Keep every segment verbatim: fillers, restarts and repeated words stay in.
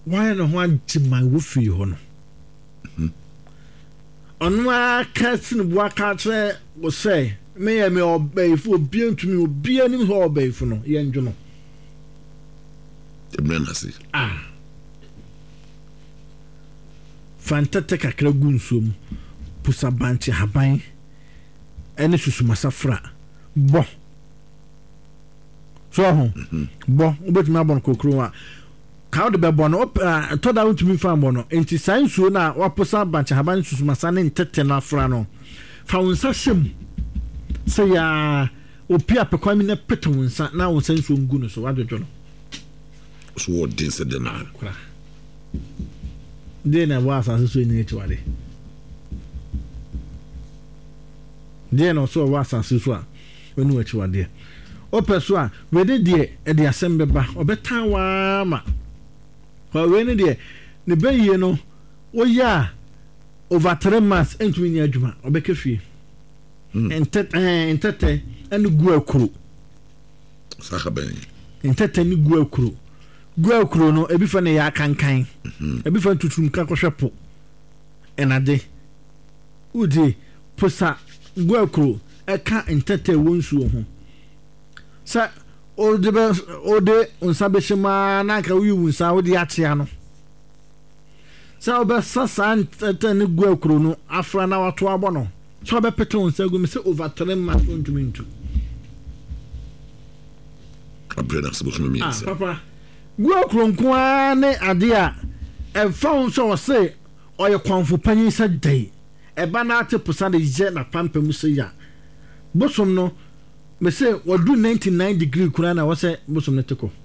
why no one to my woofy hono on my cats in Waka was say may I may obey for being to me be any obey for no young jono ah fantastic akra gunsum pusa banchi haban ene susuma safra bo so ho bo ubetumi abon kokro a ka de bebo no to da utumi fa no enti sansuo na wapusa banchi haban susuma sane ntete na afra no fa wonsa hyem se ya opi apekwami na peto wonsa na wonsa nsuo ngu no so wadodwo no so what din se de na de na wa asase so ni echiwade de no so wa asase so a onu echiwade opeso a we de de e de asembe ba obetan wa ma wa we ne de ne bayiye no wo ya over three months entumi ni adwuma obekefie entet eh entete anu gu akuru saka ben entete ni gu akuru gu akuru no ebi fa ne ya kankan ebi fa tutum ka kohwepo enade udi posa gu akuru eka entete wonsuo ho sa ode be ode unsabe shima na ka wi unsa odi atia no sa obe sasa entete ni gu akuru no afra na wato abo no so be pete unsa gu me se over three months ontumintu abrena se bosu mi ah papa gu akuru nko ane ade a e fa unso wo se oye kwanfo panyin sa dai e ba na ate pusa de je na pampam se ya bosom no me se wadu ninety-nine degree kura na wo se bosom ne teko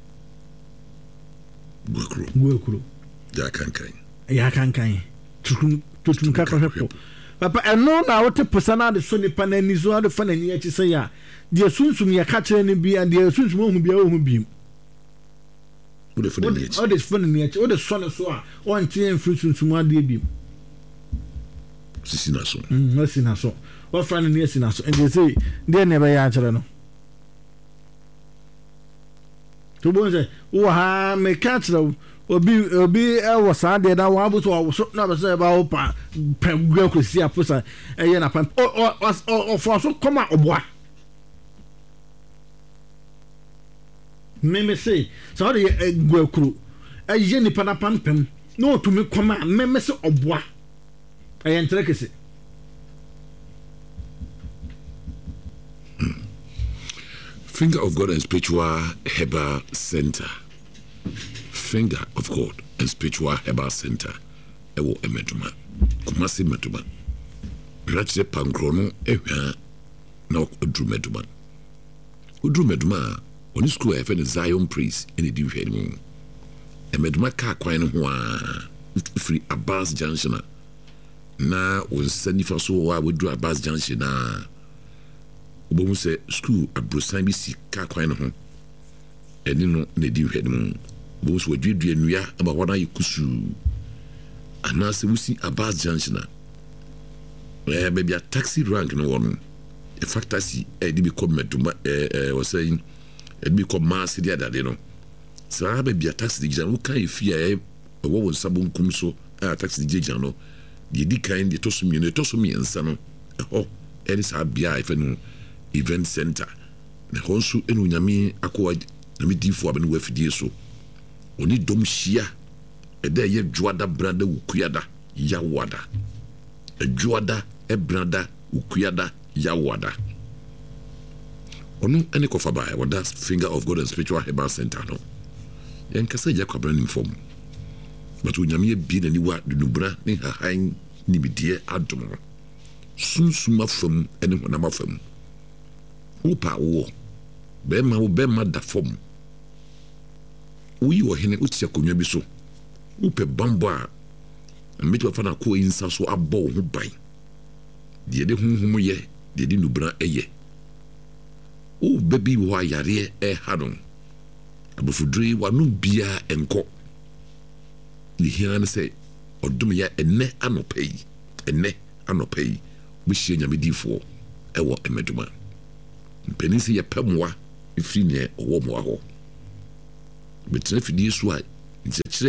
gu akuru gu akuru ya kankan ya kankan tutum tutum ka ko hepo papa eno na wote pusa na de so ni panani zo ade fa na ni achi se ya de sunsum ya ka kire ni bia de sunsum ohun bia ohun biem o de fone ni achi o de fone ni achi o de so ne so a o ntie en sunsum ade biem sisi na so mm sisi na so o fa ni sisi na so and they say de ne ba ya kire no to bo se o ha me ka kire obi obi e wo sa de da wa buso wo so na be se ba o pa pegua kwesi aposa e ye na pam o o o fo so koma oboa meme se so de gua kru e ye ni pa na pam pam no otumi koma meme se oboa e ye ntere kese Finger of God and Spiritual Herbal Center. Finger of God and Spiritual Herbal Center. Ewo emeduma. Kumasi meduma. Rache pankrono ehwa na odru meduma. Odru meduma oni school e fe Zion Praise ene di hwe ni. Emeduma ka kwan no ho a free Abbas Junction na wonsani fa so wa wodru Abbas Junction na obomu se school abrosan bi si ka kwan no ho. Eni no ne di hwe ni. Boss we dwe nua aba wana yikusu anase wusi Abbas Junction eh baby a taxi rank no one e factory e di be come meduma eh eh was saying e di be come mass dia dade no sa baby a taxi di wo kan e fia e wo wo sabon kum so a taxi di jejan no di di kan di to so mi no to so mi ensa no e ho e sa bia e fe no event center ne honsu enu nyame akwa na mi di fo abe no wafidie so oni dom hia ede ye dwoada brada ukuyada yawada dwoada e brada ukuyada yawada onu ene ko faba e wada Finger of God and Spiritual Herbal Center no yen kasa ja kwa brand inform but unyame bi na ni wa dunubra ni hahan ni bidie adom sunsuma fam ene honama fam upa wo be ma wo be ma da fam uyi wo hene utia konwa bi so upe bambo a metu fa na ko insa so abọ ho ban de de hunhum ye de de nubra eye o baby wo ayare e hadon abufudri wanu bia enko ni hian se odum ya enne anopai enne anopai bihie nyamedifo e wo emeduma penisi ye pamwa ifri ne owo mo aho betre fidie so a nchekire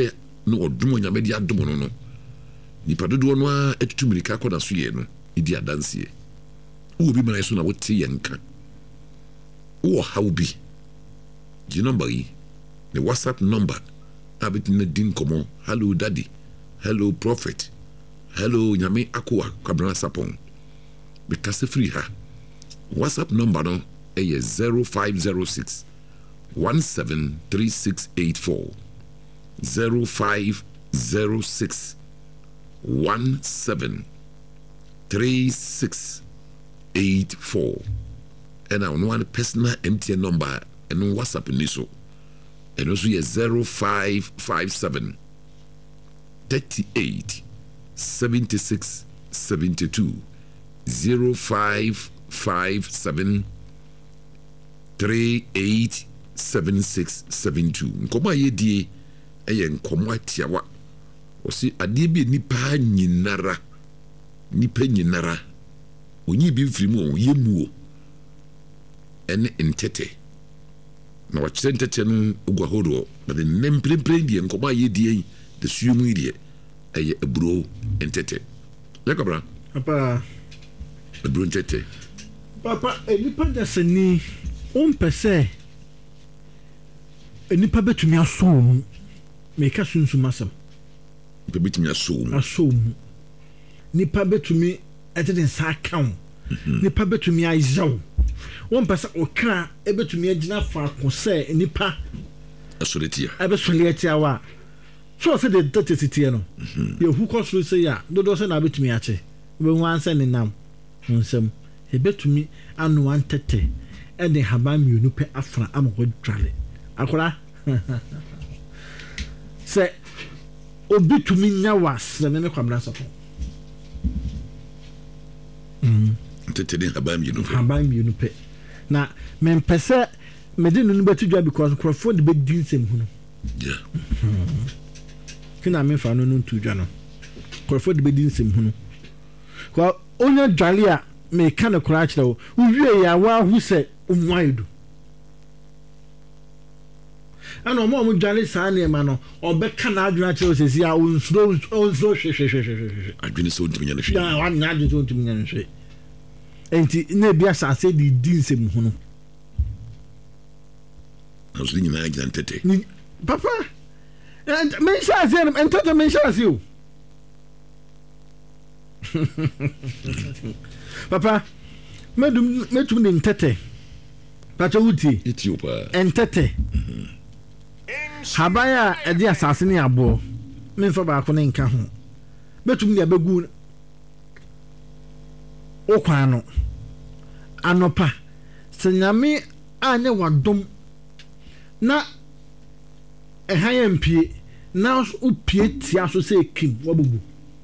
no odumo nyame di adomo no no nipa dodo no a etutu mirika kɔ na so ye no idi adansie wo bi mana so na wote ye nka wo hawo bi di number yi the WhatsApp number abetina din komo hello daddy hello prophet hello nyame akwa kwabra sapon because free ha WhatsApp number no is zero five zero six one seven three six eight four zero five zero six one seven three six eight four and I one personal M T N number and on WhatsApp in this and also is zero five five seven thirty eight seventy six seventy two zero five five seven three eight seven six seven two. Nkoma yedie eye nkoma atiawa osi ade bi nipa nyinara nipa nyinara onyi bi mfirimu yemuo ene entete na wachire entete no ogwa hodo but nemprempre die nkoma yedie de suomu die eye eburo entete yakobra papa eburo entete papa nipa dasani on pese nipa betumi asom meka sunsum asam nipa betumi asom asom nipa betumi eteden sa account nipa betumi ajaw on pese okra e betumi agina fa ko se nipa asoretia abesoletia wa so se de tatisitie no ye hu ko so se ya dodo se na betumi ache we wan se ne nam nsem e betumi anu antete e de haba mienu pe afra amako dwale akora se obi tumi nya was ne ne kwamra sapo mm tete de haba mienu pe haba mienu pe na men pese me de no betu dwa because crowdfund be din sem hu no yeah kina me fa no no tu dwa no crowdfund be din sem hu no ko onya dwale a me ka no kora kire wo wie ya wa hu se umwaidu ana omo omo dwale sa na ma no obeka na adwuna kire osesi a onsuro onsuro hwehwehwehwehwe adwene so ntumi nya no hwe ya wa nya adwene so ntumi nya no hwe enti na bia sa se di din sem hu no aso ni na gyan tete papa men sha se entete men sha se o papa medum metum ni entete pata wuti Ethiopia entete habaya e dia asase ni abo men fa ba ko ne nka ho betum ni abegu okwan no anopa senyame anye wadom na ehaya mpie na upie tia so se kim wabubu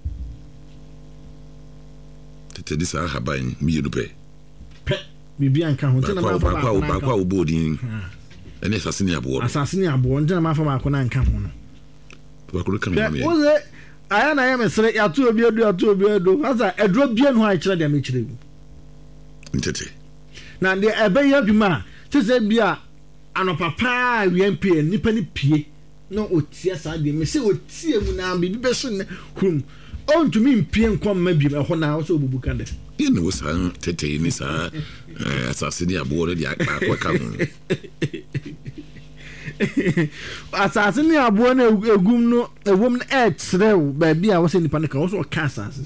tete di sa haban mienu pe pe bibi anka ho tena ma fa ba ba kwa obodin ene asase ni abo asase ni abo tena ma fa ma ko na nka ho no ba ko kan ma me o ze aya na ya mesere ya to obi edu ya to obi edu asa edro bie no a kire dem kire tete na de ebe ya dwuma tese bia anopapa wi mpa nipa ni pie no otia sa de me se otie mu na bibi be so ne hum on to me mpie nkom ma bi ho na wo so obubu ka de ene wo sa tete ni sa asase ni abo re dia akwa ka ho asase ni abo na egum no ewom na etreu ba bia wo se nipa ne ka wo so ka asase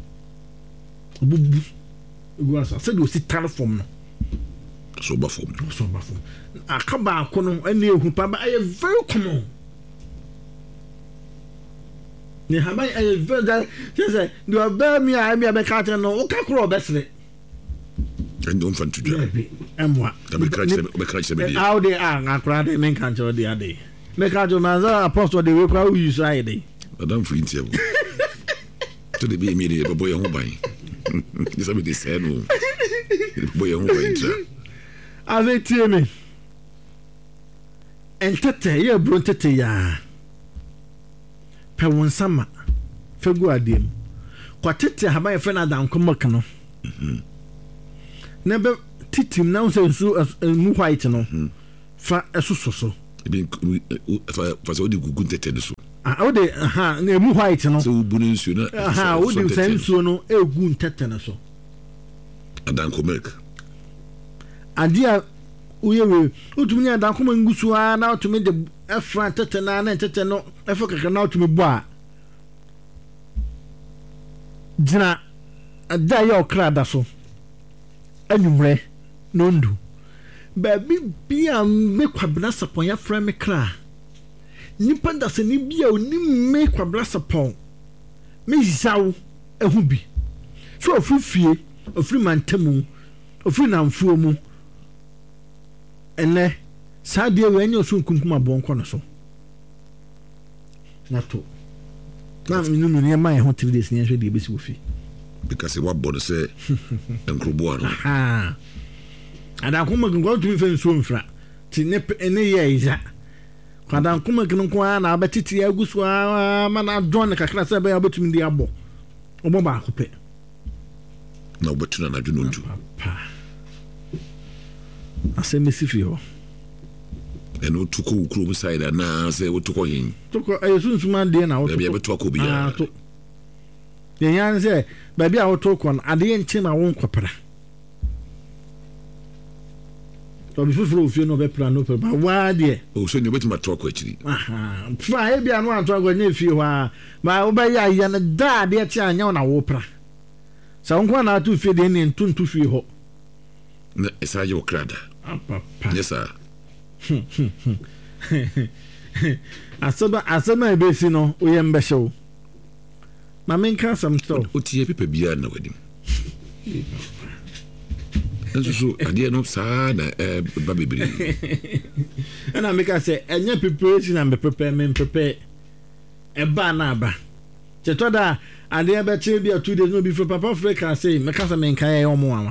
obubu egu asase de o si tarfom no so ba fom so ba fom akaba akono ene ehu pa ba ay very common ne haba ay very that say do ba mi ay mi abeka tene no o ka kro obesre and don't fan to do emwa ka be crash be crash be dia how they are akra de men kan cho dia dey me ka jo manza apostle de we kwa u use ay dey madam free table to the be me dey boy ho ban this be the say no boy ho ban tra ave tie me entete ye bro entete ya pe won sama fegu adem kwa tete haba ye fena dan ko mak no mhm na be titim na so so mu white no fa esoso so e fa fa so di gugu tete so ah o de aha na emu white no so bu ne nsuo na aha o de sensuo no egu ntete na so adanko milk adia uyewe utumi adanko mangusu a na utumi de afra tete na na tete no efo kaka na utumi bo a jina ada ya okra da so anwumre no ndu ba bi bia me kwabna sapon ya fra me kra nipa da se ni bia oni me kwabla sapon me jaw ehu bi so ofufie ofri mantamu ofri namfuo mu ene sadie we enyo so nkunkum abonko no so nato na minu minu ya mai ho three days ni ehwe de besi wo fi because what body say enkrobo ano ha ada kuma gungo tu fe nso mfra ti ne ene ye iza kwada kuma gun ko na abetiti agusu ma na don kakra se be abetumi di abo obo ba ko pe na obetuna na dwunu ntu pa asemesi fi ho eno tuko ukuru side na se wotuko yin tuko ayesunsuma de na wo be be to ko bi ya to ye yan se ba bia wo to ko na ade nche na wo nkopra to bi fufuru ofie no be plan no pe ba wa de o so ni betima to ko akiri aha fa e bia no anto agwa nya fie ho a ba wo ba ya ya na da de ti anya na wo pra sa won na to fie de ni ntuntu fie ho na esa yo krada papa yes sir asaba asaba ebe si no oye mbehyew ma menka sam to o tie pepe bia na wadim enso so ade no sa na eh ba bebiri ana meka se enye preparation na me prepare me prepare e ba na ba cheto da ade be che bia two days no be for papa Africa say meka se menka ye omo ama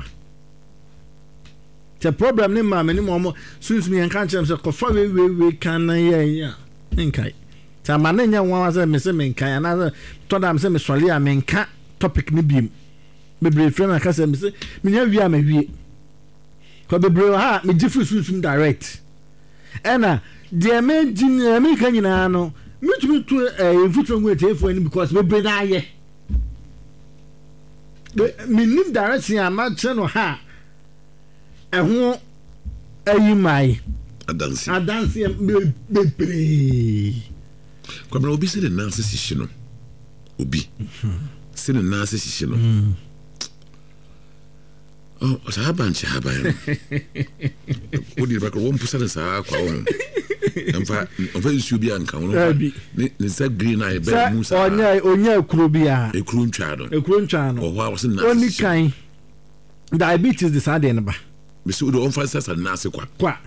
the problem ni ma me ni mo since me enka chem se kofa we we we kan ye ya nkai ta ma na nya nwa se me se me nkai na to da me se me sole a me nka topic ni biem me bre frame aka se me se me nya wi a me wie ko be bre ha me different susum direct ena de me jin me kan nyina no me tumi to e futu ngwe te fo ni because me bre na ye me nim direct ya ma che no ha ehu ayi mai adansi adansi bebe kwa bra obi se de nanse sishi no obi se de nanse sishi no oh sa banchi haba yo odi ba ko won pusa de sa kwa won emfa emfa isu bi anka won ne ne sa green eye be musa onya onya ekuro bia ekuro ntwa do ekuro ntwa no oh wa was nanse oni kan diabetes de sa de ne ba bisi udo on fa sasa nanse kwa kwa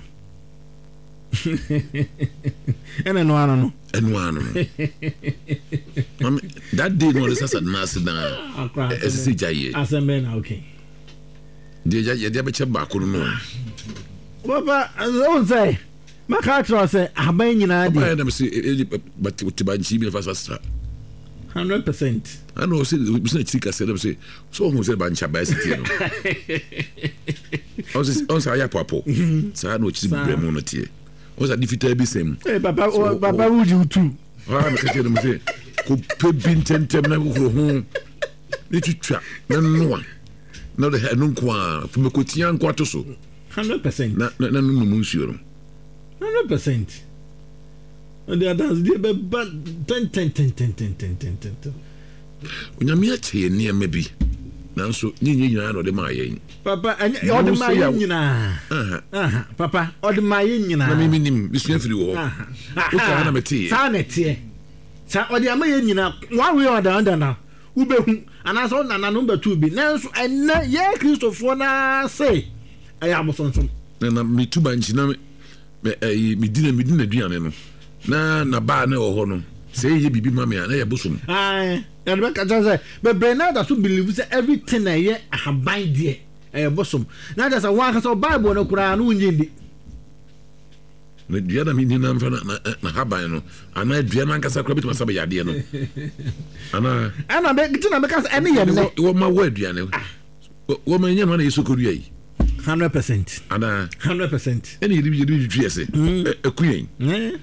ene no ano no enu ano mama that day no sasa nanse na ese jaye asembe na okay de jaye de be cheba ko no baba on say maka tro say aban nyina de ba na bisi but tiba nchi bi fa sasa one hundred percent I know say bisi na chika say say so who say ba ncha ba city no o say on say ya papo sa no chi bi bremo no tie o say difita bi sem eh papa papa wuji utu ah me kaje no say ko pe bin tentem na ko ho ni twitwa na noa na de no kwa fu me ko tia nkwa to so one hundred percent na na no mu nsuo no one hundred percent and the others they be but ten ten ten ten ten ten ten ten onyame ache ne ma bi nanso nyinyi nyina no de ma yen papa odi ma yen nyina aha aha papa odi ma yen nyina na mimi nim bisua firi wo aha o ka na meti sa na tie sa odi ama yen nyina wa we oda oda na ubehu ana so na na no betu bi nanso enne ye Christopher na say aya bosonsom na na mi tuba nchi na me mi dina mi dina duane no na na ba na wo ho no say ye bibi mama na ye bosom ah ya be ka say be Bernard to believe say everything na ye ahaban de eh bosom na just one ka so Bible no kura no nyindi na dua na mi ni na mfa na na haban no ana dua na nkasa kura bitima sabe yade no ana ana be tina be ka say ene ye ne wo ma wa duane wo ma nya no na yeso koru yi one hundred percent ana one hundred percent ene yiri yiri twese ekuyen eh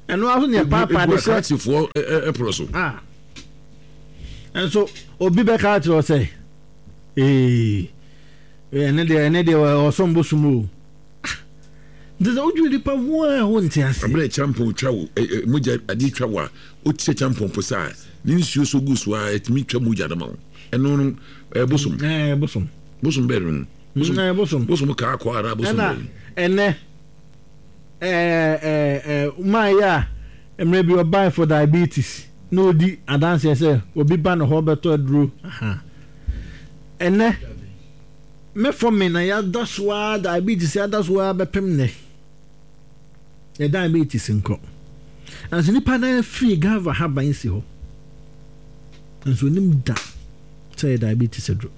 And no aso ne papa de say for e proso ah and so obi be ka to say eh ene de ene de o so mbosumo There's only the power won't yes. I'm a champion travel, Muja, I did travel, what champion for size. Nis you so good, so I meet Chamuja the mount. And no, a bosom, eh, bosom, bosom bedroom, bosom, bosom, bosom car, quara, bosom, and eh, eh, eh, my ya, and maybe you're buying for diabetes. No, di, I dance, I say, will be ban a hobber to drew. Aha. And eh, me for me, na that's why diabetes, that's why I'm a pimney. The diabetes in co. And so nipa na free gava haba insi ho. And so nim da say diabetes adro.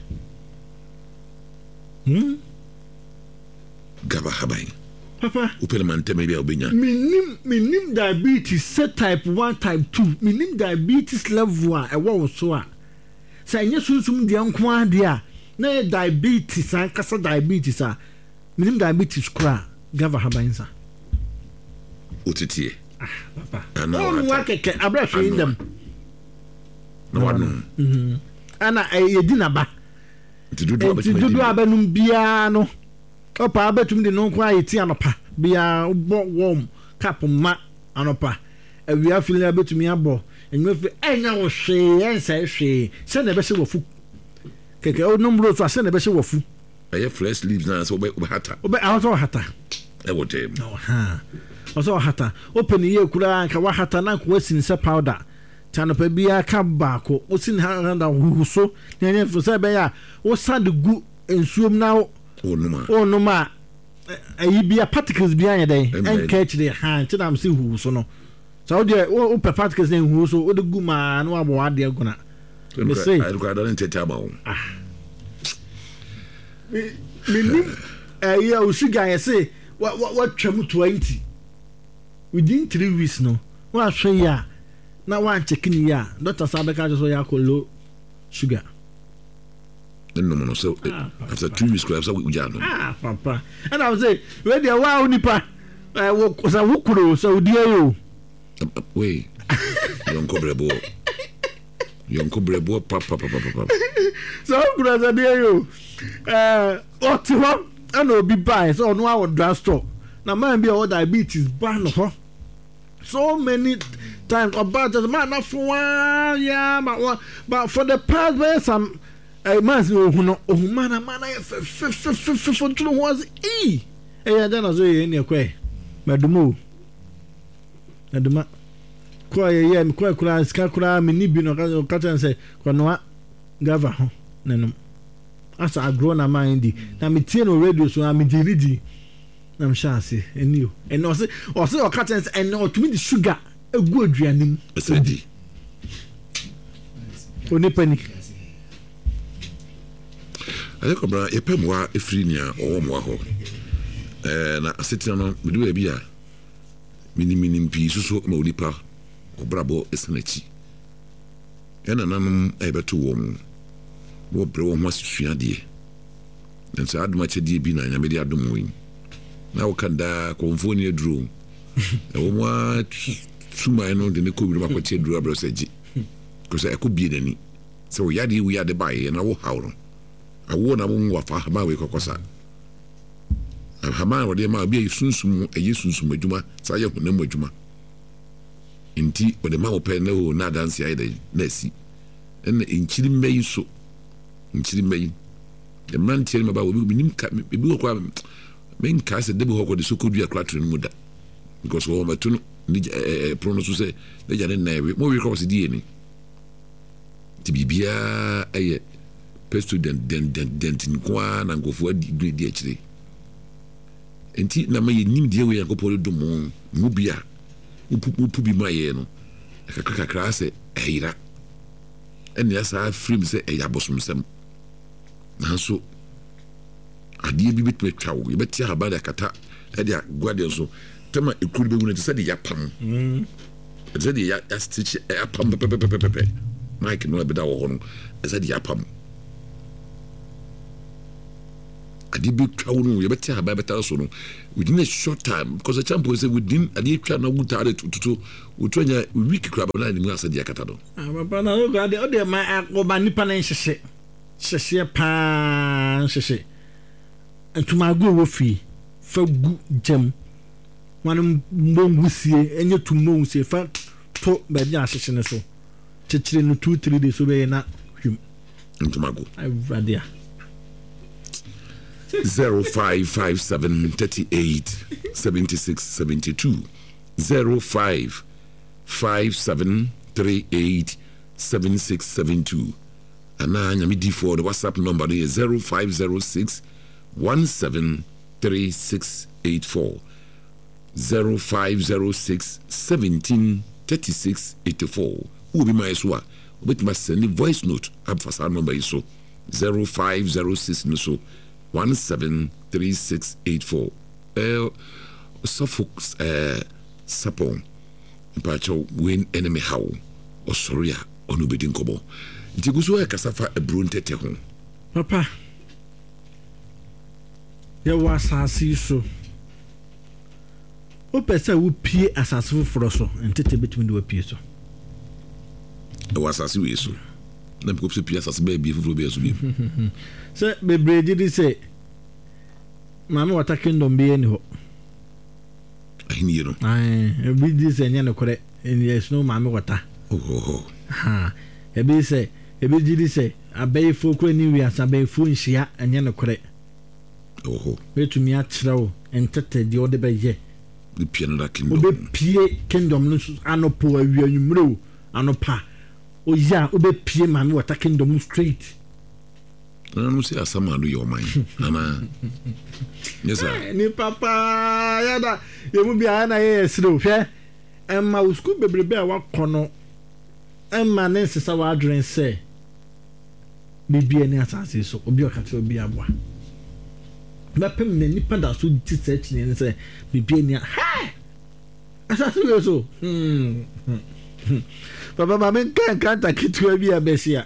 Hmm? Gava haba. Papa. Upele mante maybe obenya. Minim minim diabetes set type one type two. Minim diabetes level a e wo so a. Say nye sunsum de anko ade a na diabetes an kasa diabetes a. Minim diabetes kra gava haba insa. Utitie. Ah, papa. Oh, no keke abrahwe in them. No one. Mhm. Ana e dina ba. Ntidudu abetumi. Ntidudu abanum bia no. Opa abetum de no kwa yeti anopa. Bia bo warm cap ma anopa. Awia fili abetumi abo. Enwe fi enya wo hwe, ensa hwe. Se na be se wofu. Keke o number so se na be se wofu. Aye fresh leaves na so be hata. Obe aso hata. E wo dem. No ha. Oso hata open ye kura nka wa hata na ko sin se powder tano pa bia ka ba ko o sin ha da huso ne ne fo se be ya o sad gu ensuom na onuma onuma ayi bia particles bia ya den en catch the hand ti na am se huso no so de o particles den huso o de gu ma na wa bo ade aguna me say I require don't tell about ah me me ayi o sugar ya say what what twam twenty within three weeks no wa hwe ya na wa checking ya doctor sabeka so ya ko low sugar no no no so ah, after two weeks so we ja no ah papa and I was say we dey wa onipa eh wo so wukuro so die yo we yon kobrebo yon kobrebo papa papa papa so wukuro so die yo eh oti ho and obi buy so no our drugstore na man be all diabetes ban ho so many times about the man na for yeah but for the past where some a man who no who man man for to was e eh then aso ye ne kwe madumo aduma ko ye ye ko kura ska kura me ni bi no ka ka say ko no gava ho nanom asa agro na man di na me tie no radio so am di di nam chance enio and also also o cartons and no to me the sugar egu aduanim esedi oni pani ayo kobra epemwa efrinia owo mo ho eh na asetina no medu e bia mini mini mpi susu ma onipa obrabo esenachi yana nanum ebeto wo mu wo bre wo ho asuade nso aduma chedi bi na nyame di adum wi na wakanda konfoni edru e wo ma suma no de ne ko bi makwache edru abro seji ko se ekobie nani se wo yade wi yade bae na wo hawro awo na wo wa fa ma we kokosa hama wo de ma bi sunsun e sunsun adwuma sa ye honam adwuma inti wo de ma wo pe na wo na dance ai de na si en inchiri meyi so inchiri meyi de man tiere ma ba wo bi nim ka bi wo kwa men ka se de bo ko de sokodu akratro mu da because wo ma tunu ni eh pronounce say de jare na we mo we ko se die ni ti bibia aye pesto den den den den tin kwa na ngofo di di akire enti na ma yenim die we yakopo do mo mu bia upu upu bi ma ye no kakra kakra se ehira en ya sa free se e ya bosum sem na so adie bi bit metwa wo yebeti haba da kata e dia guade so tema ekuru be wuna te se de yapam mm se de ya stitch yapam pepepepepe mike no be da wo ho no se de yapam ade bi twa wo no yɛbɛte haba bɛtara so no within a short time because the champion say within ade twa na wutare tututu wotwanya week kraba na ni mu asade akata do ah papa na o ga de o de ma akoba nipa na nhyehyɛ hyehye pa hyehye ntuma go wo fi fa gu jam wan mbongusie enye tumo usie fa to ba bia hyehye ne so chichire no two three days so be na hwim ntuma go ai radia zero five five seven thirty-eight seventy-six seventy-two zero five five seven three eight seven six seven two and now nyami d four the WhatsApp number is zero five zero six one seven three six eight four zero five zero six seventeen thirty-six eighty-four who be my swa with my send voice note up for our number is so zero five zero six no so one seven three six eight four. Uh, Suffolk uh, Sapon, Pacho win enemy how or Soria or Nubidin Kobo. Tiguso Casafa a brunte tehon. Papa, there was a see so. Opesa would peer as a so for us and take between the peers. There was a see so. Na mko se pia sase baby fufu be aso bi se bebre didi se mama wata kingdom be ni ho ahini yero ai e bi di se nya ne kore yes no mama wata oh oh ha e bi se e bi didi se abai fo ko ni wi asa abai fo nhia anya ne kore oh oh betumi a kyerɛw entete de ode be ye the piano da kingdom obe pie kingdom no anopo awi anwumre anopa o ya obe pie mama wata kingdom straight na no se asama do your mind nana yes sir ni papa ya da ye mu bia na ye siro hwe emma wo school bebrebe a wakono emma ne sesa wa adwen se bibia ni asase so obi okate obi aboa mapem ne nipa da so ti search ni se bibia ni ha asase so hmm papa mama kan kan ta kitu bi abesia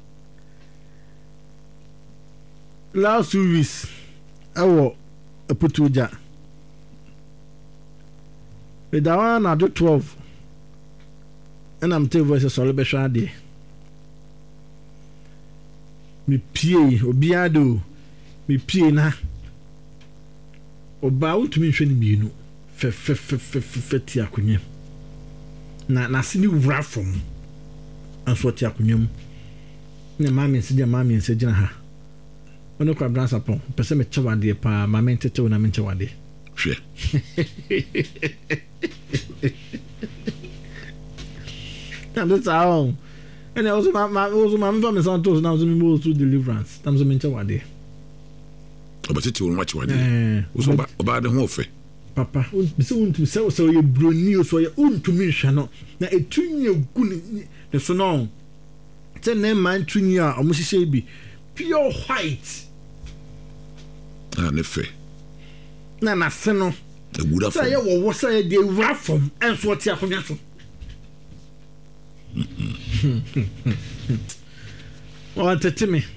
last two weeks awo aputuja bedawa na do twelve and I'm tell voice so be hwa de mi pie obiado mi pie na oba utumi hwe ni mienu fe fe fe fe fe ti akonye na na sini wura from anso ti akonye na mama nsi mama nsi gina ha ono kwa bransa pon pese me chawade pa mama ntete na me chawade hwe and that's how and also my also my family santos now so me mo to deliverance tam so me chawade obati won watch wade so ba oba de ho ofe papa bise untu se so ye broni so ye untu mi hwa no na etunye gu ne so no te ne man tunye a omuhihye bi pure white ah ne fe na na se no e gura fo say ye wo wo say de wura from enso ti akonya so o tete me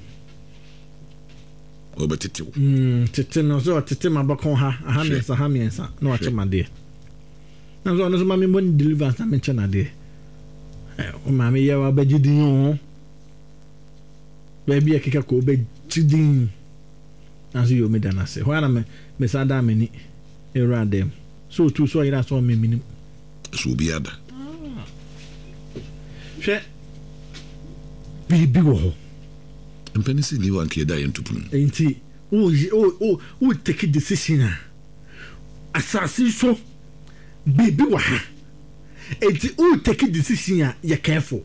o betete wo mm tete no so tete mabakon ha ha me sa ha me sa no ache made na so no so mami mo deliver na me che na de eh o mami ye wa bagidin o baby akeka ko bagidin aso yo me dana se ho ana me me sa da me ni era dem so tu so ira so me minim so biada hwe bibi wo ho mpenisi ni wan ke da yentupun enti o o o take decision a asasi so bibi wo ha enti o take decision a you careful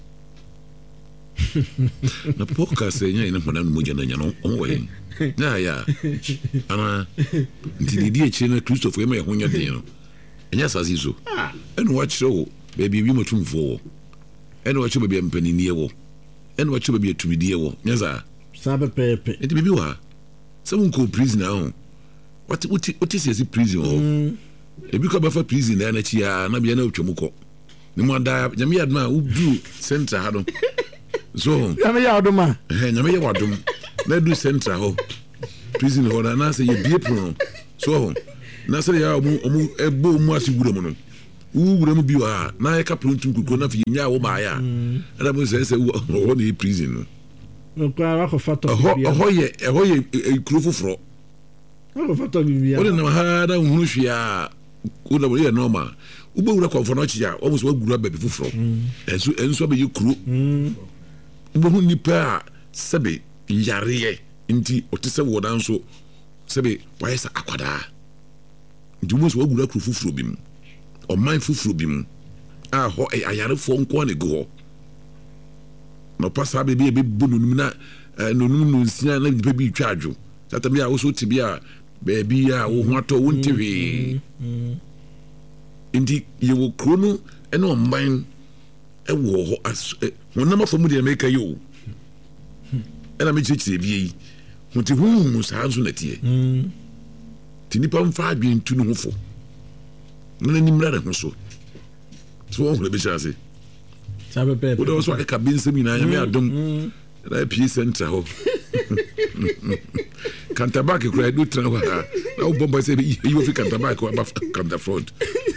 na poka se nya ina mpana no moja na nya no onwo yin na ya ana ntidi die chire na Christopher ema ho nya den no enya asasi so enu wa chire wo baby bi motumfo enu wa chire baby mpani nie wo enu wa chire baby atumidie wo nya za sabe pepe enti baby wa some ko prison now what what what is prison oh ebi ko ba fa prison na na chi ya na bia na otwamuko ni mo da nyame ya ma udu center ha do so nyame ya oduma eh nyame ya wadum na du center ho prison hɔ na say ye bie pro so na say ya omu omu ebo mu asigura mu no wura mu bi wa na ya ka prontum kuko na fi nya wo ba ya ada mo say say wo na prison no no kwa wa ko fato ho ho ye ho ye kuro foforo ho fato bibia wo na ha da hunu hwia wo da wo ye normal wo be wura konfo no chi ya wo so wagura ba bi foforo enso enso be ye kuro wo hu nipa sebe yare nti otese wo dan so sebe wa yesa akwada nti wo so wagura kuro foforo bi mu o man foforo bi mu a ho ayare fo nko na go no pasa be be bonu na no no no sia na be bi twadwo tata bi a wo so tibia be bi a wo ho ato wo ntiwe indi ye wo krono e no man e wo ho wo na mafamu de make yo e na me chichi bi yi wo ti hu mu sa nso na tie ti nipa mfa adwen tu no ho fo na ni mra ho so so wo ho le be chase sabe pe wo do so aka bin semi na me adom na P center ho Cantabak kura do tra wa na wo bomba se you fi Cantabak wa ba Canta front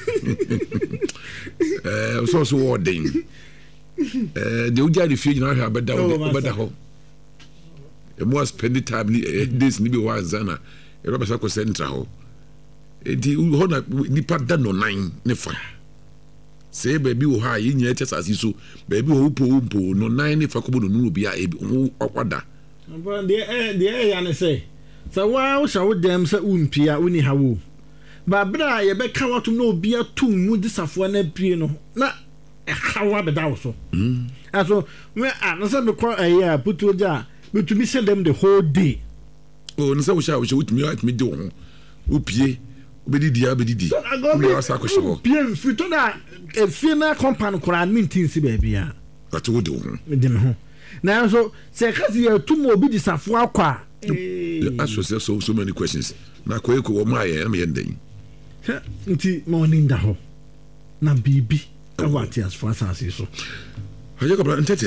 eh so so wo den eh de uja de fi na ha beda wo beda ho e mo spend time ni days ni bi wa zana e ro ba sa ko center ho e di ho na nipa da no nine ne fa say baby wo ha yi nya tesasi so baby wo po po no nine ne fa ko no no bia e wo okwada but the eh the eh ya ne say so wa wo sha wo dem say unpia uni hawo ba bra ye be ka watum no bia tum mu disafo na pie no na e hawa be da wo so mm aso me a no say me ko eh ya putu ja betumi send them the whole day oh no say wo sha wo sha utumi at me de wo wo pie obedi dia obedi di wo asa ko sho pie fito na e fie na compound kora mintin si ba bia ati wo de wo de me ho na so se kasi ya tumo obi disafo akwa aso se so so many questions na ko eko wo ma ye am ye ndan nti mo ni nda ho na bibi awati as far as so haje ko bra ntete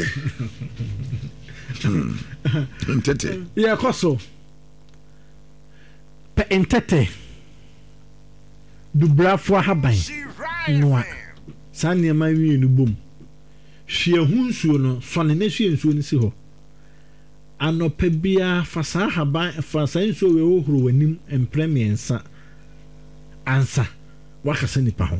ntete ya koso pe ntete du brafo haban noa sane ma wi nu bom hwe hunsuo no sone ne hwe nsuo ni si ho anopa bia fasa haban fasa nsuo we ohuru wanim empremiensa ansa wakasa nipa ho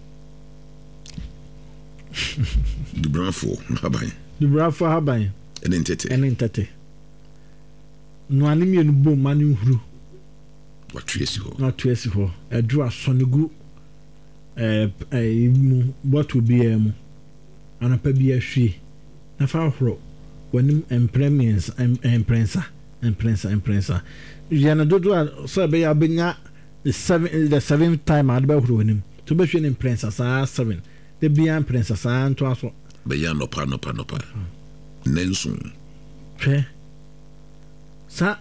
du brafo haban du brafo haban ene ntete ene ntete no anim ye nu bom mani huru watwesi ho watwesi ho edu asonegu eh eh mu bottle bia mu anapa bia hwie na fa horo wanim empremiens emprensa emprensa emprensa yana dodo so be ya benya the seven the seventh time ad ba horo wanim to be hwie ne emprensa sa seven the bia emprensa sa nto aso be ya no pa no pa no pa nensun hwe sa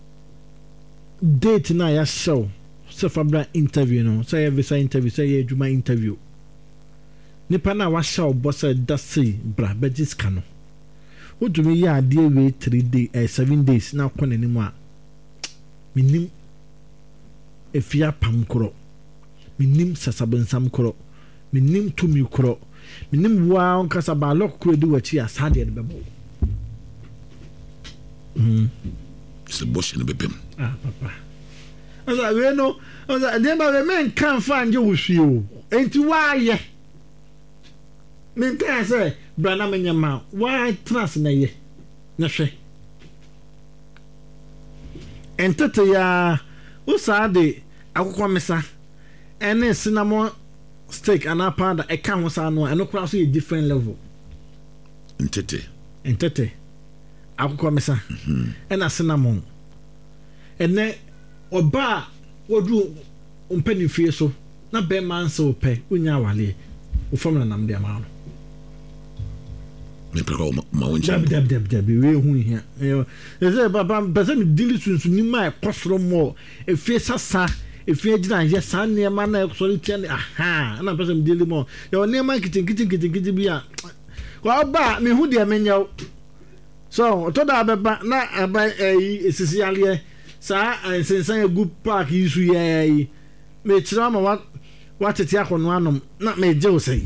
date na ya show so fabra interview no say visa interview say juma interview nipa na wa show boss da say bra bejiska no odumi ya ade we three day eh seven days na kɔ nanim a minim efia pam koro minim sasabensam koro minim tumi koro minim wa on kasa ba lok koro di wachi asade de bebo mm se boss ne bebem ah papa asa we no asa de ba we men kan fa nje wohwie o enti wa ye men kan say brana menya ma wa trust na ye na hwe entete ya usade akokɔ mesa ene cinnamon steak ana powder e kan ho sa no eno kura so ye different level entete entete akokɔ mesa ena cinnamon ene oba wodu ompani fie so na be man so pe unya wale o famna nam de ama no me peko ma wonchi dab dab dab dab we hu hia e ze baba beza mi dili sunsu ni ma kosoro mo e fie sasa e fie gina ye san ne ma na so ri tian aha na beza mi dili mo e o ne ma kitin kitin kitin kitin bia ko ba me hu de menyaw so to da beba na aba e sisi ale saa ansensan egu park yi su yɛ me kyerɛ ma wa watete akɔno anom na me gye wo sɛi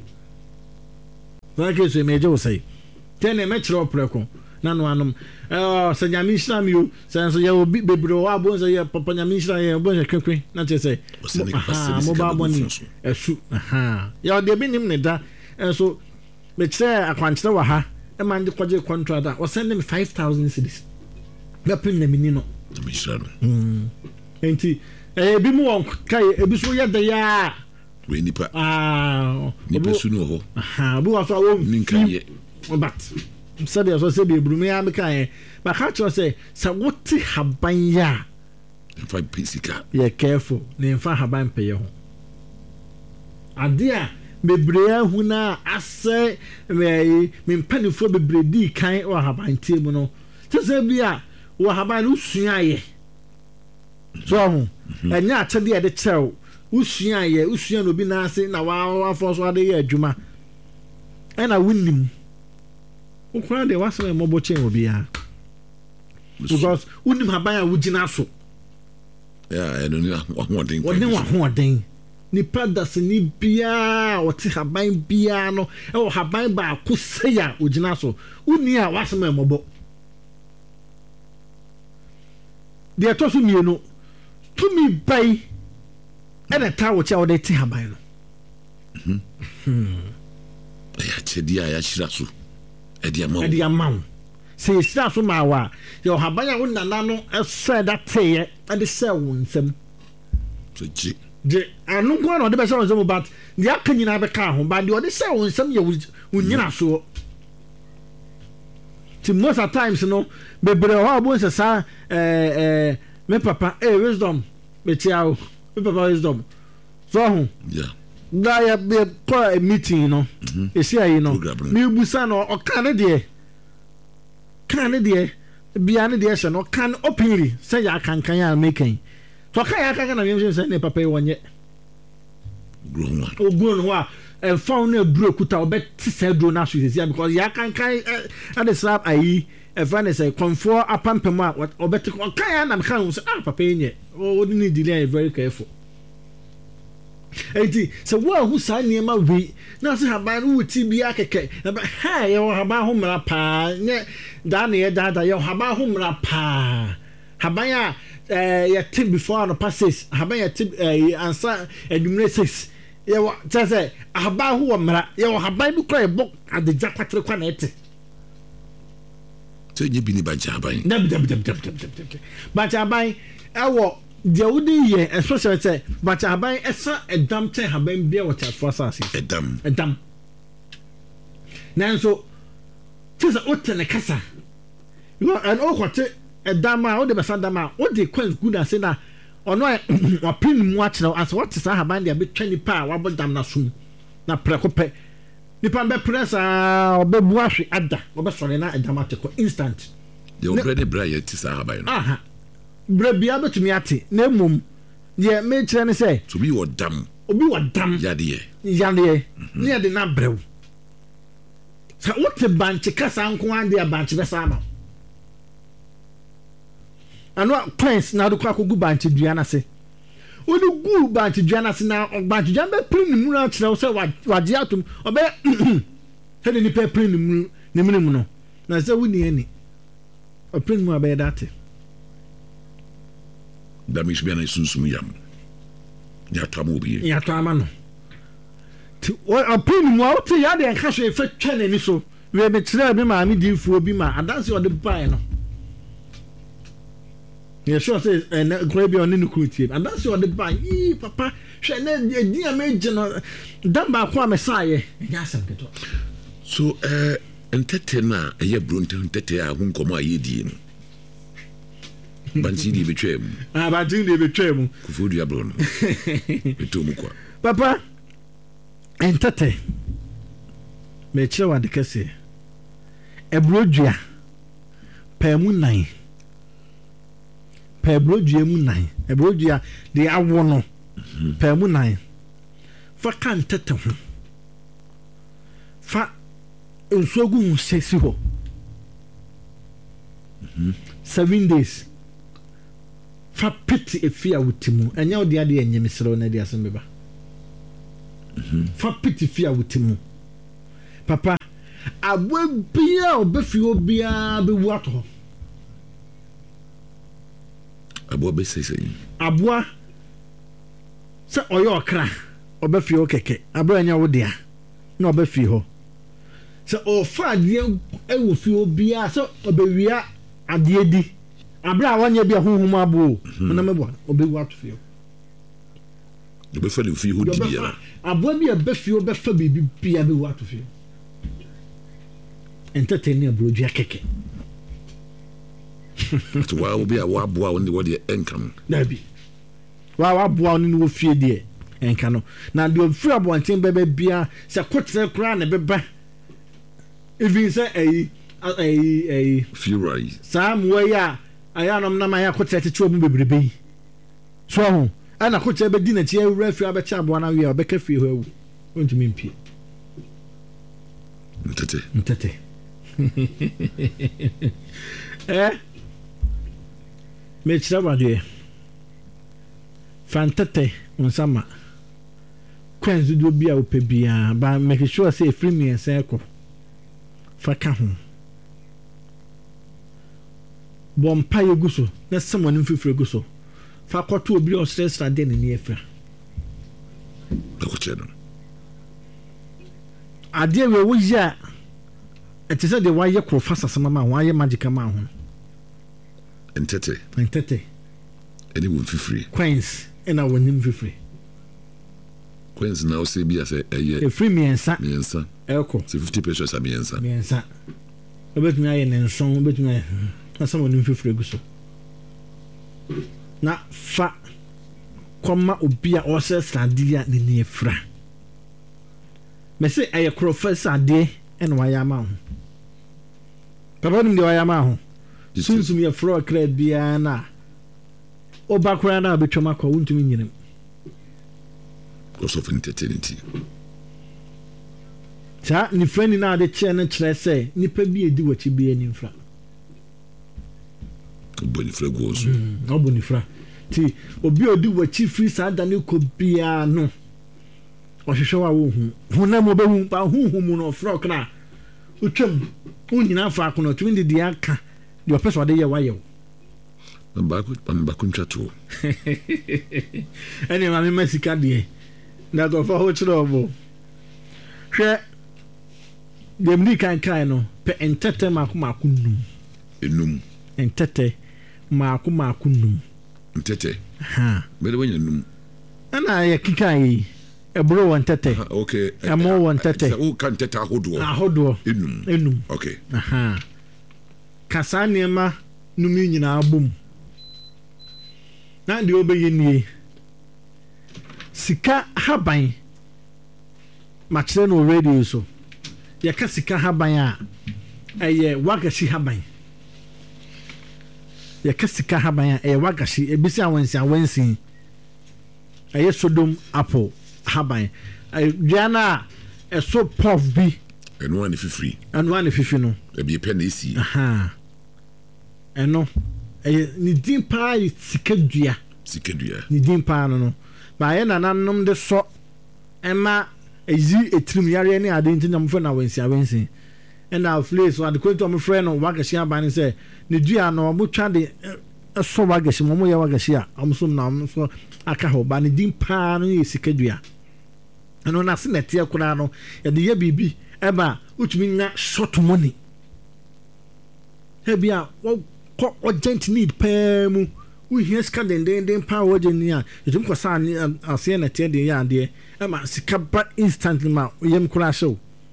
na ke so me gye wo sɛi tene me kyerɛ opreko na no anom eh sɛ nyame hyira me o sɛ nso yɛ obi bebre wa abo sɛ yɛ papa nyame hyira yɛ abo yɛ kwekwe na kyerɛ sɛ mo ba bɔni esu aha yɛ ɔde bi nim ne da nso me kyerɛ akwankyerɛ wa ha e man de kwaje contract a o send me five thousand cedis na pin na mini no me hyira no mm enti eh bi mu won kai ebi so yɛ da ya we nipa ah nipa su no ho aha bu wa so wo ninka ye but sabi aso se be brumi ya me kai ba ka cho say sa wote haban ya fa physical ye careful ne fa haban pe ye ho ade a bebre hu na ase me me mpanifo bebre di kan wa haban tie mu no te se bia wa haban usua ye so ho enya atade ye de kyerɛw usua ye usua no bi na ase na wa wa fo so ade ye adwuma ɛna winnim ukura de wasema mobo chen obi ya because unim haban a wugina so yeah eno ni ahoden woni wa hoden ni padas ni bia o ti haban bia no e wo haban ba ko seya wugina so uni a wasema mobo de to so mienu tumi bai ena ta wo cha wo de ti haban no mhm mhm ya chedi ya shira so edi amaw edi amaw se yesira so ma wa ye haban a wonana no ese da teye ade se wonsam so ji je anu ko no de be se wonsam but de akanyina be ka ho but de ode se wonsam ye wonyina so ti most of times no bebre ho abo se sa eh eh me papa eh wisdom me tiawo me papa wisdom so ho yeah da ya be call a meeting no e sia yi no me busa no o kan de kan de bia ne de hye no kan openly say ya kan kan ya making so kan ya kan na me say ne papa yi wonye grown one ogun no a e phone na duro kuta obet say duro na so sia because ya kan kan at the slap ayi e fan say comfort apampem a obet kan ya na me kan say ah papa yi nye o need delay very careful eti se wo hu sa niema we na se haban wo ti bia keke na ha ye wo haban ho mra pa ne da na ye da da ye haban ho mra pa haban ya eh ye ti before no passes haban ya ti ansa edumre six ye wo se se haban ho mra ye wo haban bi kra ye bok adegya kwatre kwa na ete so nye bi ni ba jaban dab dab dab dab dab ba jaban ewo de wodi ye especially say but haban esa edam ten haban bia what for asase edam edam nanso tisa otene kasa you an okote edam a ode besa dam a ode kwans good as na ono a pin mu a kire as what is haban de betwa nipa a wabo dam na sum na prekope nipa be pressa obebu ahwe ada obesore na edam ateko instant de already bra ye tisa haban no aha bra bia betumi ate na mum ye me kire ne say to be what dam obi wa dam yade yade ne yade na brew sa wote banche kasa nko ande a banche besa ama ano plants na do kwa kogu banche duana se onu gu banche duana se na banche duana be prin mu na kire se waje atum obe hede ni pe prin mu ni mu no na se wuni ani o prin mu abe date da mi shibia na sunsun yam ya tamo obi ya tamo no ti o pin mu o ti ya de nka hwe fe twene ni so we be tire bi ma mi di fu obi ma adanse o de pai no ye sure say na grab on ni krutie adanse o de pai yi papa hwe na di am age no dan ba ko amesaye ya sam keto so eh entete na ye bronte entete a hu nkomo aye die no banti di betwem ah banti di betwem kufu du abro no betom kwa papa entete me kire wa de kase ebrojua pemu nan pebrojua mu nan ebrojua de awo no pemu nan fa kan tete ho fa ensogu sesi ho seven days fa pity efia wutimu enya odi ade enye misero na dia sembeba fa pity fia wutimu papa abwa bia obefi obia be wato abwa be sesey abwa se oyo okra obefi okeke abra enya wodia na obefi ho se ofa ade ewo fi obia se obewia ade di abra wanya bia honhom abo na mebo obewu atofio obefa le fi ho di bia abwa bia befi obefa bibi bia be wu atofio entertain abroji akeke to wa obi a wa boa woni wodi enkam dabi wa wa boa woni wo fie de enka no na de ofri abonten bebe bia se kotre kra na beba even say eh eh eh fury sam way a aya nom na ma ya kotre tete omu bebrebe so ho ana kotre be di na tie awura fi abecha aboa na we obeka fi ho awu ontumi mpie ntete ntete eh me chira bade fantete onsama kwenzu do bia opebia ba make sure say free me ense faka ho bompa yeguso na someone mfifire guso fa kwato obi o stress ra de ne efra akoche no ade we wo ya etese de waye kro fasa sama ma waye magic ma ho entete entete eni wo mfifire queens ena woni mfifire queens na o se bia se eye e free me ensa me ensa eko se fifty pesos a me ensa me ensa obetumi aye ne nson obetumi aye na someone mfifire guso na fa koma obia o se stradia ne ne efra me se aye professor de en waya ma ho papa nim de waya ma ho sunsum ye fro kra bia na obakura na betwama kwa wuntumi nyinem because of entertainment cha ni friend na de che na kire se nipa bi edi wachi bi ani mfra oboni fra gozo oboni fra ti obi odi wachi free sa da ne ko bia no ohwehwe wa wo hu hona mo be hu pa hu hu mu no fra kra utwam unyina fa akono tumi de dia aka de opeso de ye wa ye mbako mbako nchato ene ma me masika de na go fa ho chiro bo hwe dem ni kan kan no pe entete ma ko ma ko num enum entete ma ko ma ko num entete ha bele wanya num ana ya kikai ebro won tete okay amo won tete o kan tete ahodo ahodo enum enum okay aha kasane ma numi nyina abum na de obeye nie sika haban ma kire no radio so ya ka sika haban a eye wagashi haban ya ka sika haban a eye wagashi ebisi awansi awansi eye sodom apple haban diana eso puff bi eno ani fifiri eno ani fifi no ebi pe na esi aha eno eye ni din pa sika dua sika dua ni din pa no no ba ye nananom de so ema ezi etrim yare ni ade nti na mfo na wansi awansi ena place so ade kwanto mo frɛ no wagashi aban se ne dua no mo twa de so wagashi mo mo ye wagashi a amso na amso aka ho ba ne din pa no ye sika dua eno na se netie kura no ye de ye bibi eba utumi nya short money hebia ko urgent need pa mu we hear ska den den den pa urgent ni a etum ko sa ni ase na tie de ya de ema sika ba instantly ma yem kura show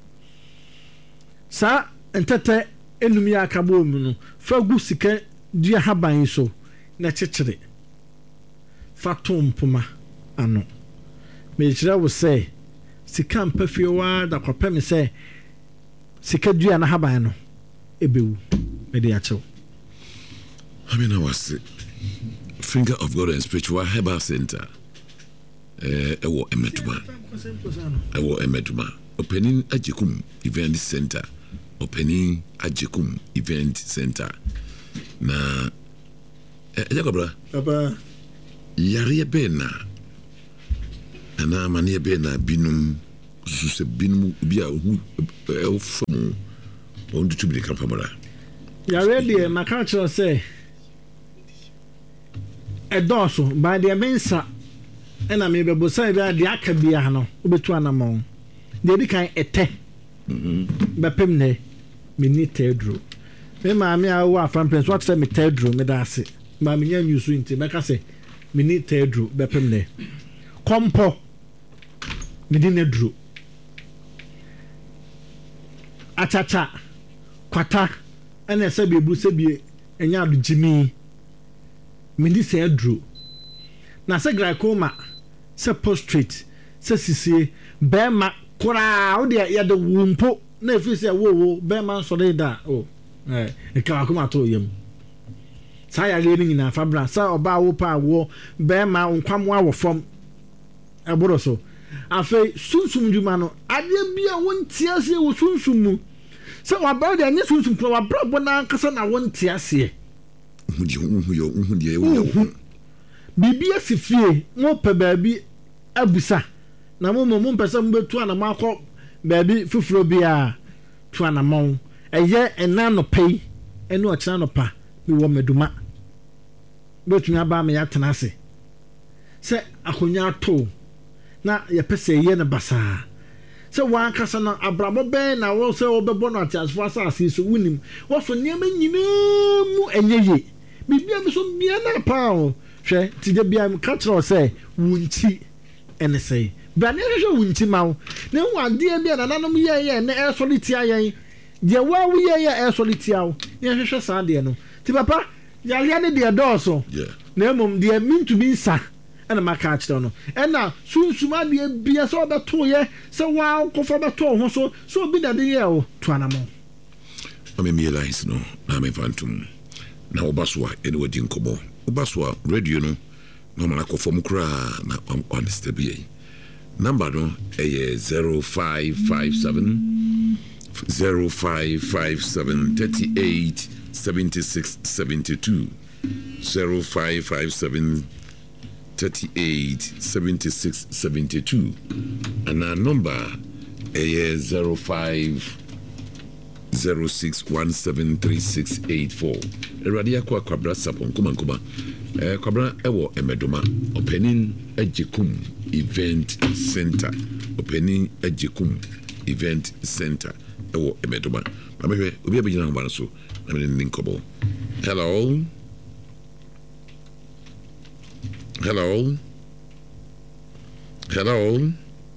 sa entete enum ya akabo mu no fa gu sika dia haban so na chechire fa tompuma ano me jira wo say sika mpafie wa da kwapɛ me sɛ sika dua na haban no ebewu me de achew amina wase Finger of God and Spiritual Herbal Center eh ewo emetuma ewo emetuma opening ajekum event center opening ajekum event center na Jacobra. Papa. Yari bena. Ana mani bena binum. Suse binum bia hu e famu. On do to be campamara. Yari de my culture say. A dorsal by the mensa. And I may be beside the Akabia no, Ubetu Anamon. The kind ete. Bapemne, me need tedro. Me mammy, I wa from Prince, what's me tedro, me that's it. Mammy, you swing to make us say, me need tedro, Bapemne. Compo, me didn't drew. Achacha, Quata, and I said, be Busebi, and yard Jimmy. Me this drew. Na se glaucoma se prostrate se sisi bema kura o de ya de wumpo na efi se wo wo bema so de da o eh e ka kuma to yam sa ya le ni na fabra sa oba wo pa wo bema nkwam wa wo fom e boro so afi sunsum djuma no ade bia wonti ase wo sunsum mu se wa ba de anya sunsum pro wa bra bo na kasa na wonti ase Hudi huyo hudi yo. Bibi asifie mo pe baabi abusa na mo mo mpesa mo betu ana makọ baabi fufuro bia tu ana mon eye ena no pei ene o kira no pa bi wo meduma betu aba me ya tena ase se akonya to na ye pese ye ne basa se wan kasa na abramo ben na wo se obebo no atiasfo asase so wunim wo so niam nyina mu enyeye bibi am so bia na pa o hwe ti de bia am catro say wunchi ene say bra ne hwe wunchi mawo ne wade bia na nanom ye ye na e soliti ayen de wa wo ye ye e soliti awo ye hwe sa de no ti papa ya ya ne de doso Yeah. na mum de min to be sa ena maka catro no ena sunsuma de bia so be to ye se wa ko fa be to ho so so bi da de ye o to anamo Ame mi realize no na me fantum na obaswa ene wadi nkobo obaswa radio no no mana ko fom kra na on stable number no eh zero five five seven zero five five seven thirty-eight seventy-six seventy-two zero five five seven thirty-eight seventy-six seventy-two and our number eh zero five zero six one seven three six eight four. Eradia kwa kwabra sapon kuma kuma. Eh kwabra ewo emedoma. Opening Ejikum Event Center. Opening Ejikum Event Center. Ewo emedoma. Pamehwe obi abijina ngba so. Na me ninkobo. Hello. Hello. Hello.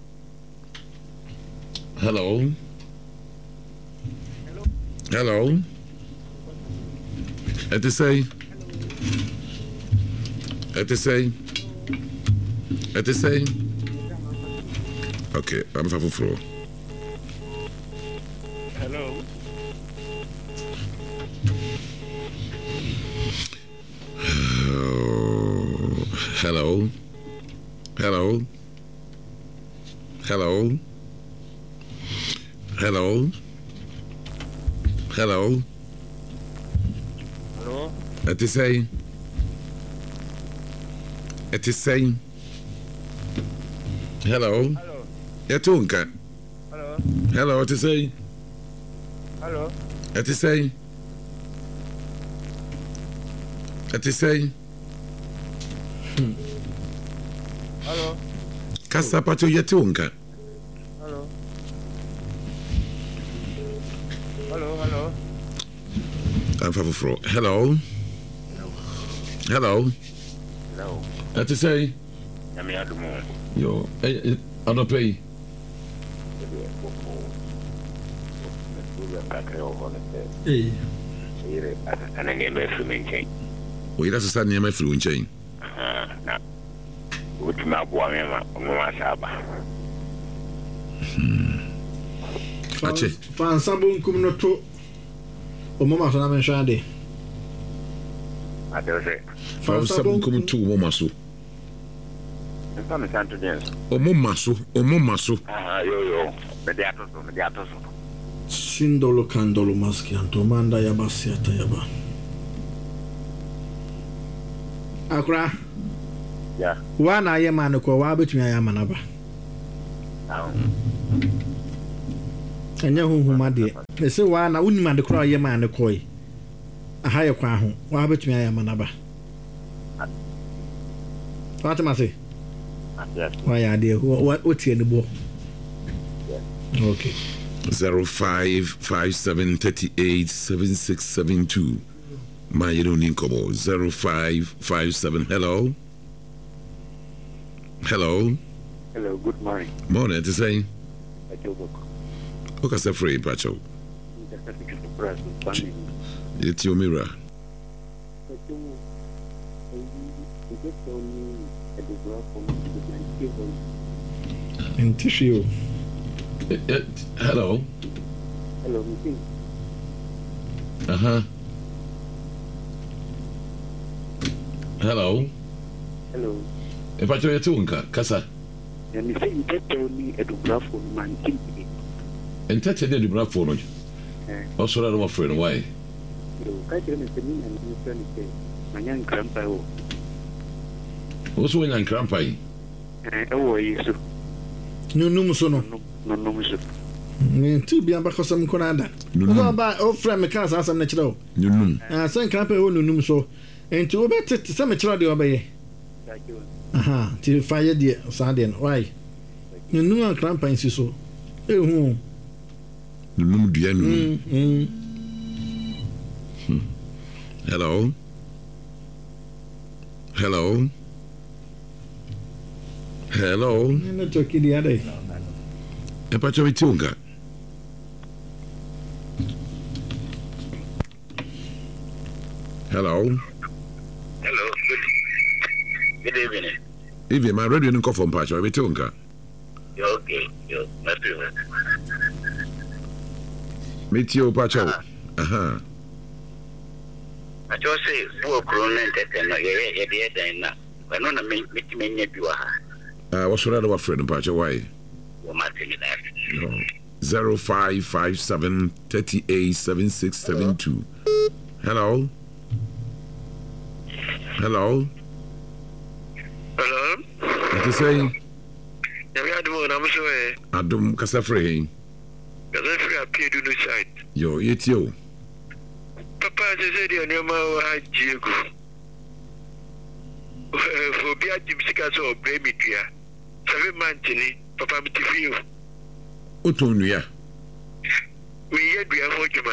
Hello. Hello. At the say. At the say. At the say. Okay, I'm for floor. Hello. Oh, hello. Hello. Hello. Hello. Hello. Hello. At the say. At the say. Hello. Hello. Yatunka. Hello. Hello. At the say. Hello. At the say. At the say. Hello. Kasa pato yatunka. Hello. Hello. Hello. I'm for floor. Hello. Hello. Hello. At the say. Yami adumo. Yo. I don't pay. eh Ire ana ngebe fumenchen. We that's a near my fluent chain. Ah, na. Utima bua mema, mema saba. Ache. fan sabon kum no to o mama so na men hwade Adose. Fan sabon come to mama so. Nta me santo dance. O mama so, o mama so. Ah, yo yo. Mediato so, mediato so. sindolo kandolo maski anto manda ya basi atayaba Akra. Yeah. Wa na ye man ko wa betumi aye manaba. Now. Anya huhuma de. Me se wa na unima de kra ye man ko yi. Aha ye kwa ho. Wa betumi aye manaba. What am I say? Yes. Why are they? What what's in the book? Okay. Zero five five seven thirty eight seven six seven two. My you don't need come zero five five seven. Hello. Hello. Hello, good morning. Morning to say. Okay, say free, Pacho. It's your mirror. In tissue. It, it, hello. Hello, meeting. Uh huh. Hello. Hello. If I tell you to Kasa. And you say you get me a graph for man. And touch the graph for you. Also, I don't want friend. Why? You can't tell me the meaning and you say, my young grandpa. Also, when I'm cramping. Oh, yes. No, no, so no. No, no, monsieur. Me too be amba kosam konada. No ba o friend me kan asam na kire o. No no. Ah sen kan pe o nunum so. Enti o bet se me kire de obeye. Aha, ti fire de sa de no. Why? Nunum an krampa nsi so. Eh hu. Nunum dia no. Mm. Hello. Hello. Hello. No toki di ade. E pa chomi tunga. Hello. Hello. Good, good evening. Even my radio didn't come from Pacho. We tunga. You're okay. You're not doing it. Meet you, Pacho. Uh huh. I just say, poor Cronin, and I get the other now. But no, I make me you are. Uh, what's your other friend, Pacho? Why? No. Zero five five seven thirty eight seven six seven two. Hello. Hello. Hello. What you say? Yeah, I'm sorry. Adum Kasafre. Kasafre appeared to the side. Yo, it's you. Papa said, "You know my Diego." For be a Jimsika or baby dear. Seven months, Papa, to you. Otonuya. We yet be a Hojima.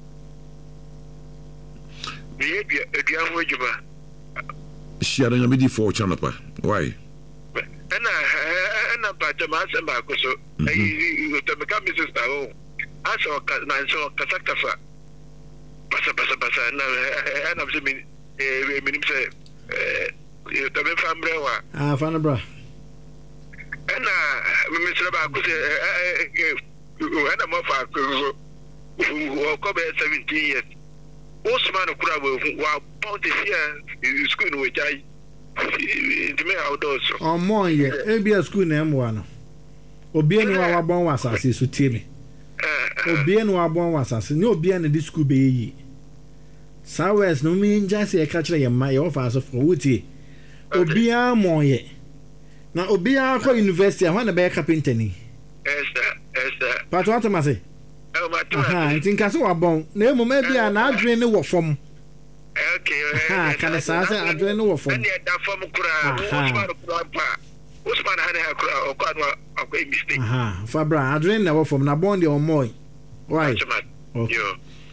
We yet be a Hojima. She had a bit for Chanapa. Why? And I and a Patamas and Marcoso. You to become Missus Tao. I saw a saw Casactafa. Passa, passa, passa. And I'm saying, eh, minim say, eh, you to be family. Ah, Fanabra. And uh, Mister Baku said, and I'm off who come seventeen years. Osman Krab, who are bound to hear school which I to me outdoors. Oh, more, yeah, A B S school name one. Obian wa bon was as is to tell me. Obian wa bon was as no Obian in this school be. Sawers no mean just a catcher in my office of Woody. Obian more yet. Now, Obia for university, I want to be a carpenter. Yes, sir. Yes, sir. But what am I say? Oh, my God. I think I saw a bone. No, maybe I'm not doing the work from. Okay. Can I say I'm doing the work from? And yet, that from Kura, Usman had a crowd or quite a great mistake. Aha, Fabra, I drain the work from Nabondi or Moy. Right. You.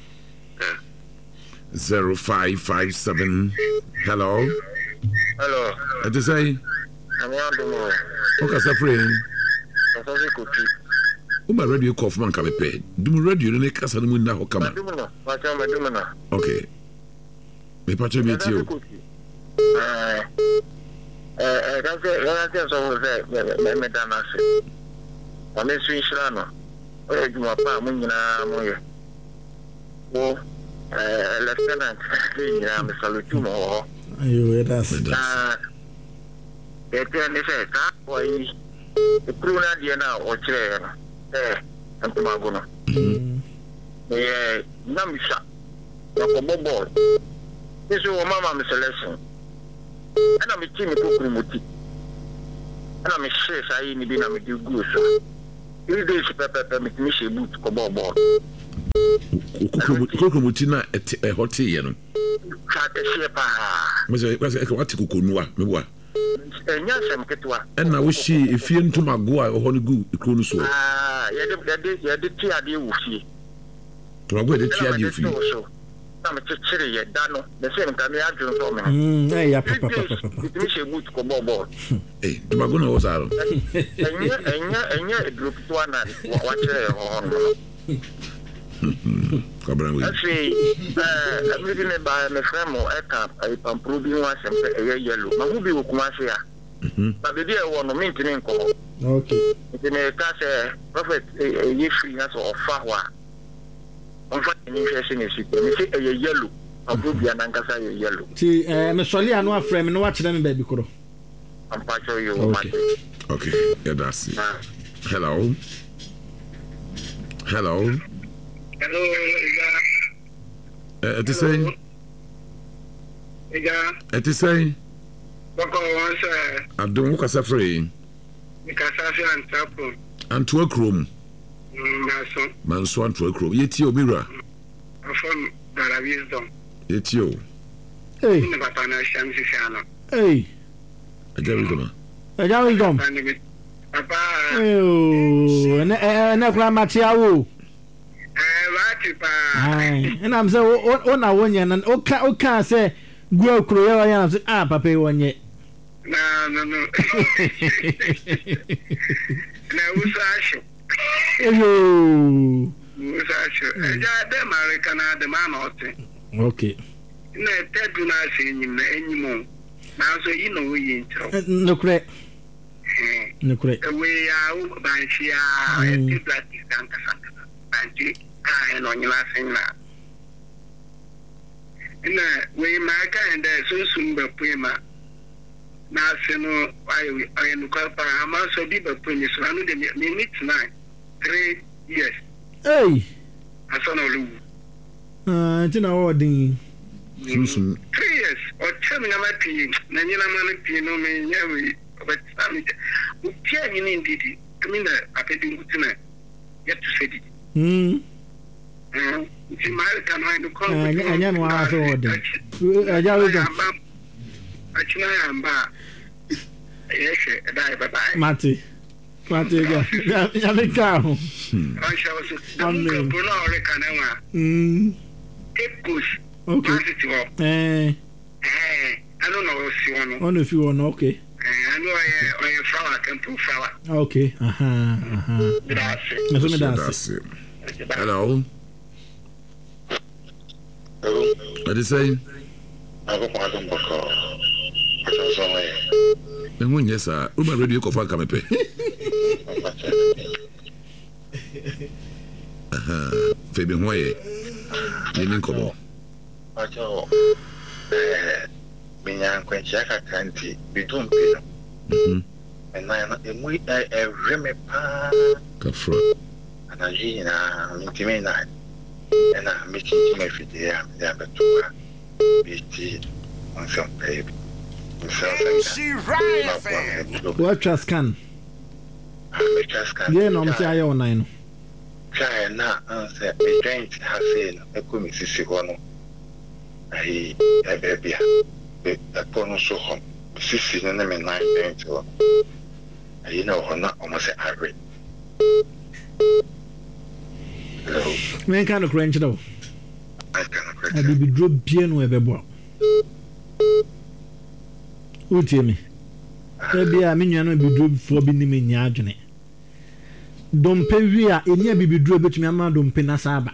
Zero five five seven. Hello. Hello. I just say. I'm on the moon. Okay, Safrin. That's a cookie. Who my radio call from can be paid? Do my radio in the casa and win now come on. Okay. Me patch meet you. Uh, uh, that's it. That's all that. Madame, I'm in Swiss Lano. Oh, you are Pamina. Oh, Lieutenant, I'm a salute. You that's they tell me say that why the crew na dia na o chere na eh antumago no eh na misha na ko bobo this is mama me selection ana me ti me kokuru muti ana me share sai ni bi na me di go so three days pepe me me she boot ko bo bo kokuru muti na e hoti ye no ka te she pa me se wati kokonua me wa enya sem ketwa na wo shi efie ntumago a ho no gu ikro no so ah ye de ye de ye de ti ade wo fie tumago de ti ade wo fie na me chire ye da no de se nka me adwon so me mm eh ya papa papa papa mi she boot ko bo bo eh tumago no wo sa ro enya enya enya edrop to ana wa chire ho no Kabran we. Actually, uh, I'm reading about my friend mo eka I am proving one sempe e yellow. Ma hu bi wo kuma se ya. Mhm. Ba be dia wo no me ntini nko. Okay. Ntini ka se prophet e free na so ofa ho a. On fa ni hwese ni sipo. Me se e yellow. Ma hu bi anankasa e yellow. Ti eh me soli anu afre me no wa kire me ba bi koro. Am pa show you okay. Okay, yeah that's it. Uh, Hello. Hello. Hello, Ija. Eh, it is saying. Ija. It is saying. Bako once. I don't work as a free. Because I feel untapped. And to a chrome. Manso. Manso and to a chrome. Yet you, Mira. From the wisdom. Yet you. Hey. Hey. I get wisdom. I get wisdom. Papa. Oh, and and grandma Ai, and I'm so on a one yan and okay, okay, say, go Korea, ah, Papa, one yet. No, no, no. Now, who's Asher? Oh, who's Asher? The American, the man out there. Okay. No, that do not see him anymore. Now, so you know, we ain't no correct. No correct. We are by Shia, and you got this cancer. And on your last thing now. In a way, my kind of so soon, but Prima. Now, no, I am called by a mouse of deeper premise. I know the minutes nine, three years. Hey, I saw no loo. Uh, you know what the three years or tell me about tea, Nanina Manapino, me, but I'm telling you, indeed. I mean, I paid you tonight. Yet to say it. Hmm. Uh, it's American, I know. I know what I thought. I just Actually, I'm back. Yes, bye bye. Mati. Mati, yeah, yeah, the cow. I shall say, I'm going to know. Hmm. Take push. Okay. Eh. I don't know if you want. On if you want, okay. I know I am flower, can put flower. Okay. Uh huh. Uh huh. That's it. That's it. Hello. Hello. What is saying? I don't want to call. And when yes, sir, who my radio coffee come pay? Aha, Fabian Way. Name Kobo. Ajo. Eh, Minyan Quenchaka Canty, we don't pay. Hmm. And I am we a remipa. Kafra. And I mean, Timina. And I'm making my video. I'm the two. B on some baby. She right. What trust can? Yeah, no, I'm saying I own nine. Try now, answer a giant has seen a committee one. I a baby, a pono so home. Sissy and them in nine paint. You know, or not almost average. Men kind of cringe though. I cannot I will be drop bien with a boy. Uti me. Ebi a me nua no bi dro before bi ni me nya adwene. Dompe wi a enya bi bi dro betumi ama dompe na saba.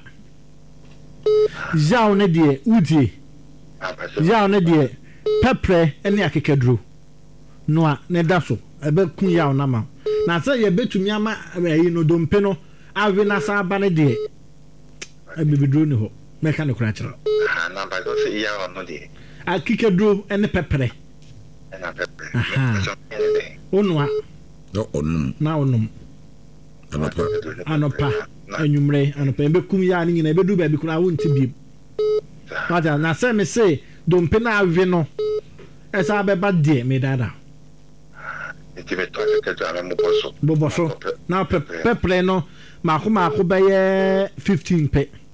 Jaw ne de uti. Jaw ne de pepre ene akekadro. No a ne da so ebe kun yaw na ma. Na se ye betumi ama ayi no dompe no awe na saba ne de. Ebi bi dro ni ho. Me ka ne kura kira. Ah na ba go se yaw no de. Akekadro ene pepre. Onwa no onum na onum anopa anopa anwumre anopa embekum ya ni nyina ebedu ba bi kuna wonti biem. Mata na se me se dompe na awe no esa beba de me dada nti me to akeka na mo boso boboso na pepre no mako mako beye fifteen pe